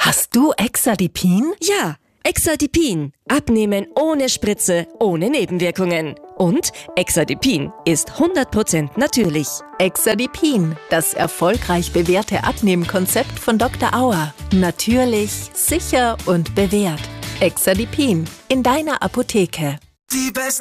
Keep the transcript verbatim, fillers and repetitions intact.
Hast du Exadipin? Ja, Exadipin. Abnehmen ohne Spritze, ohne Nebenwirkungen. Und Exadipin ist hundert Prozent natürlich. Exadipin, das erfolgreich bewährte Abnehmkonzept von Doktor Auer. Natürlich, sicher und bewährt. Exadipin in deiner Apotheke. Die besten